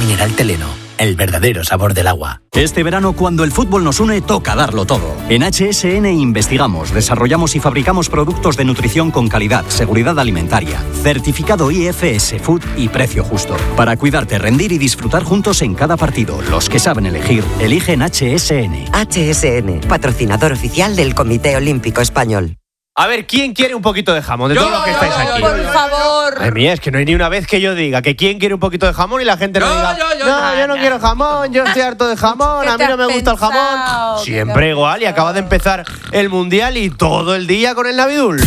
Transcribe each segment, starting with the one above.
mineral Teleno, el verdadero sabor del agua. Este verano, cuando el fútbol nos une, toca darlo todo. En HSN investigamos, desarrollamos y fabricamos productos de nutrición con calidad, seguridad alimentaria, certificado IFS Food y precio justo. Para cuidarte, rendir y disfrutar juntos en cada partido. Los que saben elegir, eligen HSN. HSN, patrocinador oficial del Comité Olímpico Español. A ver, ¿quién quiere un poquito de jamón? De todos los que estáis aquí. Por favor. Madre mía, es que no hay ni una vez que yo diga que quién quiere un poquito de jamón y la gente no diga yo no quiero jamón, yo estoy harto de jamón, a mí no me gusta el jamón. Siempre igual, y acaba de empezar el Mundial y todo el día con el Navidul.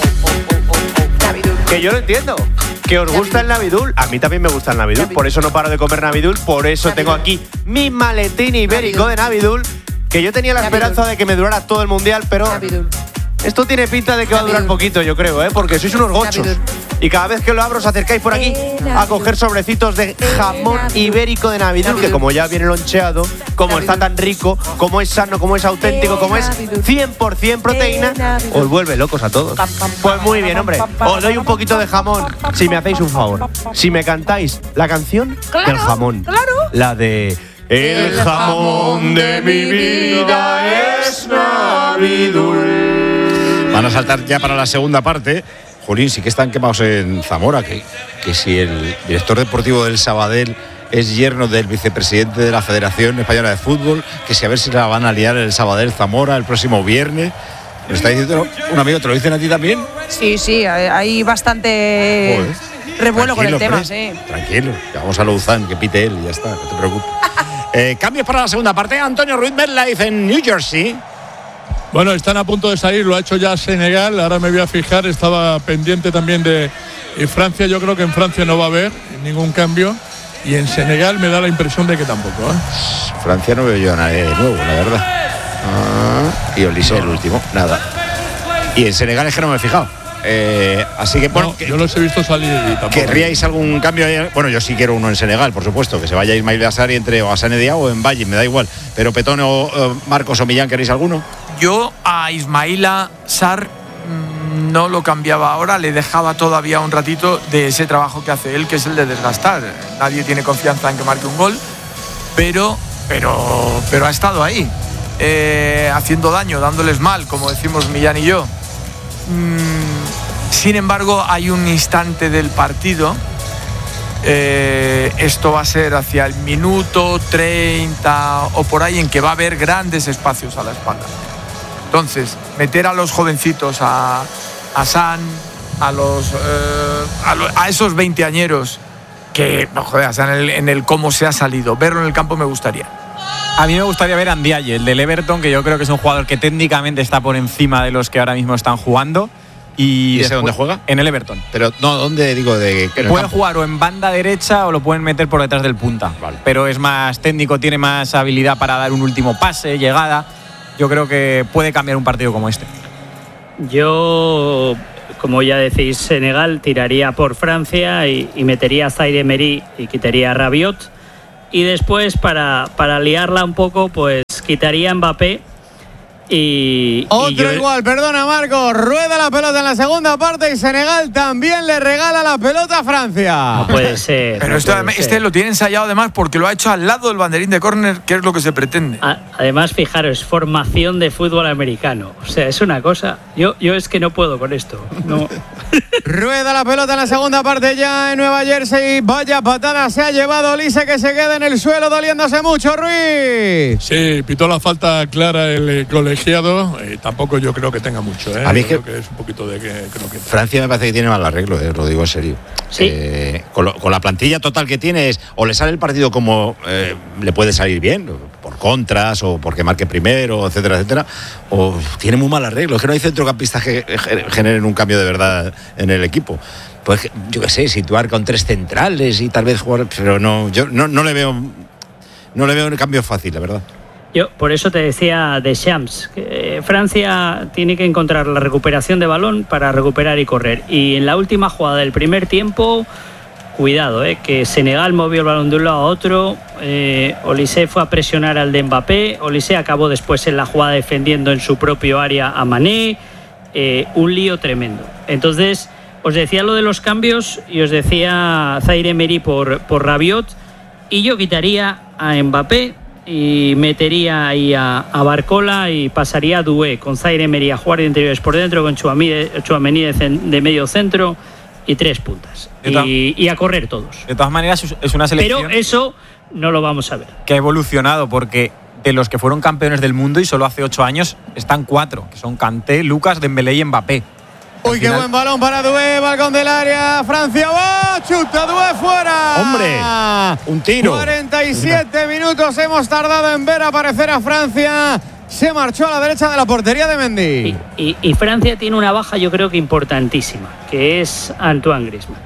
Que yo lo entiendo, que os gusta el Navidul. A mí también me gusta el Navidul, por eso no paro de comer Navidul, por eso tengo aquí mi maletín ibérico de Navidul, que yo tenía la esperanza de que me durara todo el Mundial, pero... Esto tiene pinta de que va a durar poquito, yo creo, porque sois unos gochos. Y cada vez que lo abro os acercáis por aquí a coger sobrecitos de jamón ibérico de Navidul, que como ya viene loncheado, como está tan rico, como es sano, como es auténtico, como es 100% proteína, os vuelve locos a todos. Pues muy bien, hombre, os doy un poquito de jamón si me hacéis un favor. Si me cantáis la canción del jamón, la de... El jamón de mi vida es Navidul. Van a saltar ya para la segunda parte. Jolín, sí que están quemados en Zamora, que si el director deportivo del Sabadell es yerno del vicepresidente de la Federación Española de Fútbol, que si a ver si la van a liar el Sabadell Zamora el próximo viernes. ¿Me está diciendo un amigo? ¿Te lo dicen a ti también? Sí, hay bastante revuelo con el tema, sí. Tranquilo, que vamos a Louzán, que pite él y ya está, no te preocupes. Cambios para la segunda parte. Antonio Ruiz MetLife en New Jersey. Bueno, están a punto de salir, lo ha hecho ya Senegal, ahora me voy a fijar, estaba pendiente también de Francia, yo creo que en Francia no va a haber ningún cambio y en Senegal me da la impresión de que tampoco. Francia no veo yo a nadie nuevo, la verdad. Y Olise el último, nada. Y en Senegal es que no me he fijado. Así que bueno, yo los he visto salir y tampoco. ¿Querríais algún cambio? Bueno, yo sí quiero uno en Senegal, por supuesto, que se vaya Ismail Assari entre o Hassane Diao o en Valle, me da igual. Pero Petón o Marcos o Millán, ¿queréis alguno? Yo a Ismaila Sarr no lo cambiaba ahora, le dejaba todavía un ratito de ese trabajo que hace él, que es el de desgastar. Nadie tiene confianza en que marque un gol, pero ha estado ahí, haciendo daño, dándoles mal, como decimos Millán y yo. Sin embargo, hay un instante del partido, esto va a ser hacia el minuto 30 o por ahí, en que va a haber grandes espacios a la espalda. Entonces, meter a los jovencitos, a San, a esos veinteañeros, que, no joder, en el cómo se ha salido, verlo en el campo me gustaría. A mí me gustaría ver a Ndiaye, el del Everton, que yo creo que es un jugador que técnicamente está por encima de los que ahora mismo están jugando. ¿Y ese dónde juega? En el Everton. Pero no, ¿dónde digo? Puede jugar o en banda derecha o lo pueden meter por detrás del punta. Vale. Pero es más técnico, tiene más habilidad para dar un último pase, llegada. Yo creo que puede cambiar un partido como este. Yo, como ya decís, Senegal tiraría por Francia y metería a Zaire Emery y quitaría a Rabiot. Y después, para liarla un poco, pues quitaría a Mbappé. Otro igual, perdona Marco, rueda la pelota en la segunda parte y Senegal también le regala la pelota a Francia. No puede ser. Pero este lo tiene ensayado además porque lo ha hecho al lado del banderín de córner, que es lo que se pretende. Además, fijaros, formación de fútbol americano. O sea, es una cosa. Yo es que no puedo con esto. No. Rueda la pelota en la segunda parte ya en Nueva Jersey. Vaya patada se ha llevado Olise, que se queda en el suelo doliéndose mucho, Ruiz. Sí, pitó la falta clara el colegiado. Tampoco yo creo que tenga mucho. A mí creo que es un poquito de que Francia me parece que tiene mal arreglo, lo digo en serio. ¿Sí? Con la plantilla total que tiene, o le sale el partido como le puede salir bien, por contras o porque marque primero, etcétera, etcétera, o tiene muy mal arreglo. Es que no hay centrocampistas que generen un cambio de verdad en el equipo. Pues yo qué sé, situar con tres centrales y tal vez jugar, pero no, yo no le veo un cambio fácil, la verdad. Yo por eso te decía de Shams, que Francia tiene que encontrar la recuperación de balón para recuperar y correr. Y en la última jugada del primer tiempo, cuidado, que Senegal movió el balón de un lado a otro, Olise fue a presionar al de Mbappé, Olise acabó después en la jugada defendiendo en su propio área a Mané, un lío tremendo. Entonces, os decía lo de los cambios y os decía Zaire Emery por Rabiot. Y yo quitaría a Mbappé y metería ahí a Barcola y pasaría a Doué con Zaire Emery a jugar de interiores por dentro, con Tchouaméni de medio centro y 3 puntas. Y a correr todos. De todas maneras, es una selección. Pero eso no lo vamos a ver. Que ha evolucionado, porque de los que fueron campeones del mundo y solo hace 8 años están 4, que son Kanté, Lucas, Dembélé y Mbappé. Uy, qué buen balón para Doué, balcón del área, Francia va, chuta Doué fuera. ¡Hombre! Un tiro. 47 minutos hemos tardado en ver aparecer a Francia. Se marchó a la derecha de la portería de Mendy. Y Francia tiene una baja, yo creo que importantísima, que es Antoine Griezmann.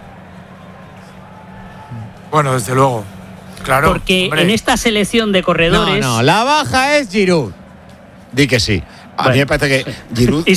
Bueno, desde luego. Claro. Porque en esta selección de corredores. No, la baja es Giroud. Di que sí. A mí me parece que Giroud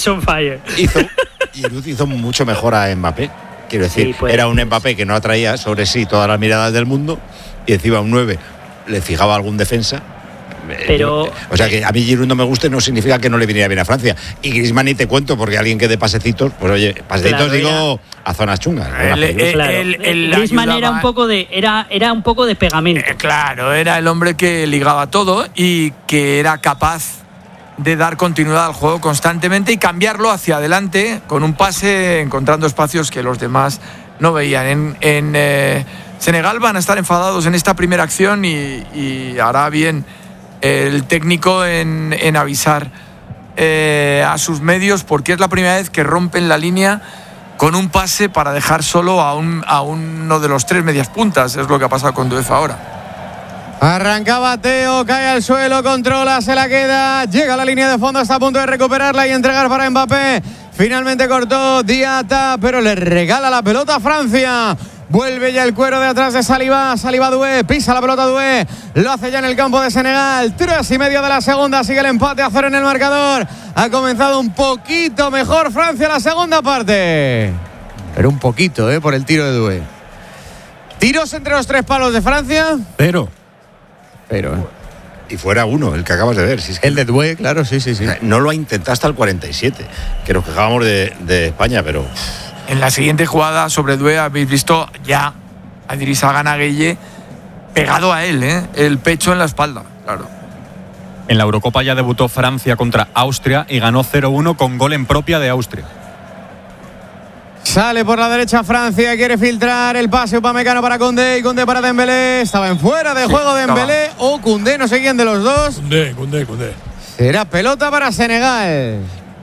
hizo mucho mejor a Mbappé. Quiero decir, era un Mbappé que no atraía sobre sí todas las miradas del mundo y encima un 9 le fijaba algún defensa. Pero, o sea, que a mí Giroud no me guste no significa que no le viniera bien a Francia. Y Griezmann ni te cuento, porque alguien que dé pasecitos, pues oye, pasecitos claro, digo a zonas chungas. Griezmann era un poco de pegamento. Claro, era el hombre que ligaba todo y que era capaz de dar continuidad al juego constantemente y cambiarlo hacia adelante con un pase, encontrando espacios que los demás no veían. En Senegal van a estar enfadados en esta primera acción y hará bien el técnico en avisar a sus medios, porque es la primera vez que rompen la línea con un pase para dejar solo a uno de los 3 medias puntas. Es lo que ha pasado con Doué ahora. Arrancaba Teo, cae al suelo, controla, se la queda, llega a la línea de fondo, está a punto de recuperarla y entregar para Mbappé. Finalmente cortó Diata, pero le regala la pelota a Francia. Vuelve ya el cuero de atrás de Saliba Doué, pisa la pelota Doué, lo hace ya en el campo de Senegal. 3:30 de la segunda, sigue el empate a 0 en el marcador. Ha comenzado un poquito mejor Francia la segunda parte, pero un poquito, por el tiro de Doué. Tiros entre los 3 palos de Francia. Pero. Y fuera uno, el que acabas de ver. Si es que el de Doué, claro, sí. No lo ha intentado hasta el 47, que nos quejábamos de España, pero... En la siguiente jugada sobre Doué habéis visto ya a Idrissa Gana Gueye pegado a él, el pecho en la espalda, claro. En la Eurocopa ya debutó Francia contra Austria y ganó 0-1 con gol en propia de Austria. Sale por la derecha Francia, quiere filtrar el pase Upamecano para Koundé y Koundé para Dembélé. Estaba en fuera de juego Dembélé o Koundé, no sé quién de los dos. Koundé. Será pelota para Senegal.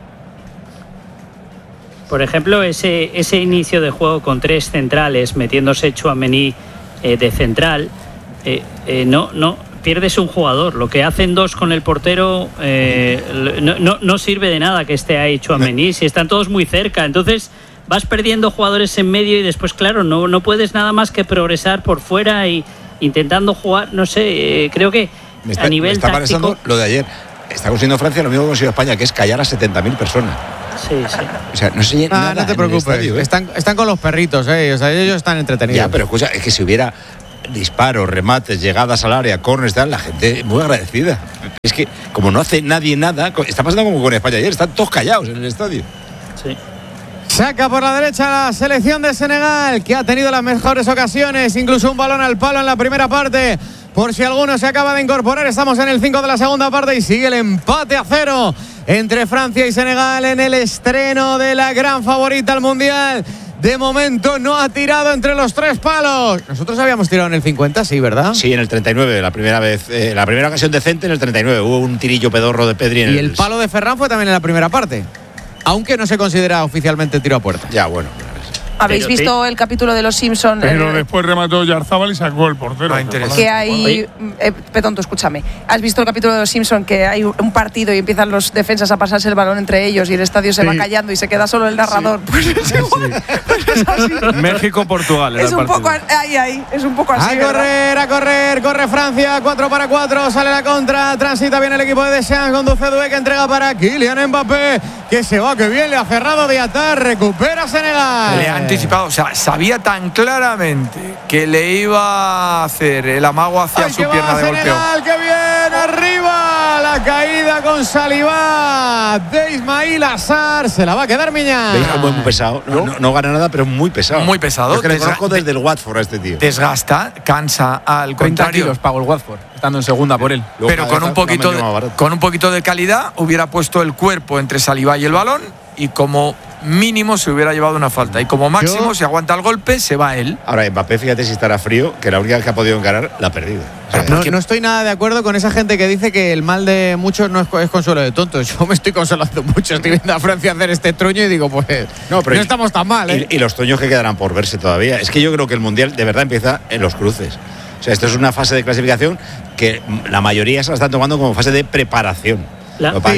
Por ejemplo, ese inicio de juego con 3 centrales, metiéndose Tchouaméni de central, no pierdes un jugador. Lo que hacen 2 con el portero no sirve de nada que esté ahí Tchouaméni, si están todos muy cerca. Entonces vas perdiendo jugadores en medio y después, claro, no puedes nada más que progresar por fuera y intentando jugar, no sé, creo que a nivel me está táctico... pareciendo lo de ayer. Está consiguiendo Francia lo mismo que consiguió España, que es callar a 70.000 personas. Sí. O sea, no se oye nada. No te preocupes, estadio, están con los perritos, o sea, ellos están entretenidos. Ya, pero escucha, es que si hubiera disparos, remates, llegadas al área, corners, la gente muy agradecida. Es que como no hace nadie nada, está pasando como con España ayer, están todos callados en el estadio. Sí. Saca por la derecha la selección de Senegal, que ha tenido las mejores ocasiones, incluso un balón al palo en la primera parte. Por si alguno se acaba de incorporar, estamos en el 5 de la segunda parte y sigue el empate a 0 entre Francia y Senegal en el estreno de la gran favorita al Mundial. De momento no ha tirado entre los 3 palos. Nosotros habíamos tirado en el 50, sí, ¿verdad? Sí, en el 39, la primera vez. La primera ocasión decente en el 39. Hubo un tirillo pedorro de Pedri en y el palo de Ferran fue también en la primera parte, aunque no se considera oficialmente tiro a puerta. Ya, bueno. ¿Habéis visto el capítulo de Los Simpson? Pero después remató Yarzábal y sacó el portero. Que hay... Petonto, escúchame. ¿Has visto el capítulo de Los Simpson que hay un partido y empiezan los defensas a pasarse el balón entre ellos y el estadio se va callando y se queda solo el narrador? Pues es igual. Pues es así. México-Portugal. Es un poco ahí. Es un poco así. A correr. Corre Francia. 4-4. Sale la contra. Transita bien el equipo de Deschamps. Conduce Doué, que entrega para Kylian Mbappé. Que se va, que bien. Le ha cerrado de atar. Recupera Senegal. Le ha anticipado. O sea, sabía tan claramente que le iba a hacer el amago hacia su pierna de golpeo. ¡Qué bien! ¡Arriba! La caída queda con Saliba de Ismail Assar. Se la va a quedar Miñán. Veis cómo es muy pesado. No gana nada, pero es muy pesado. Muy pesado. Es que le conozco desde el Watford a este tío. Desgasta, cansa al 30 contrario. kilos pagó el Watford, estando en segunda por él. Luego Pero con un poquito de calidad hubiera puesto el cuerpo entre Saliba y el balón y como mínimo se hubiera llevado una falta. Y como máximo, si aguanta el golpe, se va él. Ahora, Mbappé, fíjate si estará frío, que la única que ha podido encarar la ha perdido. O sea, No estoy nada de acuerdo con esa gente que dice que el mal de muchos no es consuelo de tontos. Yo me estoy consolando mucho. Estoy viendo a Francia hacer este truño y digo, pues no estamos tan mal, ¿eh? Y los truños que quedarán por verse todavía. Es que yo creo que el Mundial de verdad empieza en los cruces. O sea, esto es una fase de clasificación que la mayoría se la están tomando como fase de preparación.